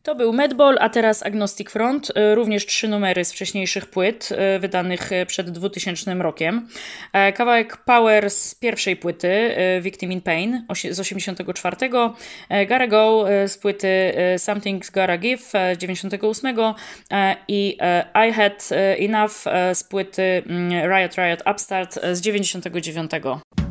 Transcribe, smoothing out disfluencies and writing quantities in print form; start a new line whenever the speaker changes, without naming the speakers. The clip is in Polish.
To był Madball, a teraz Agnostic Front, również 3 numery z wcześniejszych płyt, wydanych przed 2000 rokiem. Kawałek Power z pierwszej płyty, Victim in Pain z 84, Gotta Go z płyty Something's Gotta Give z 98 i I Had Enough z płyty Riot Riot Upstart z 99.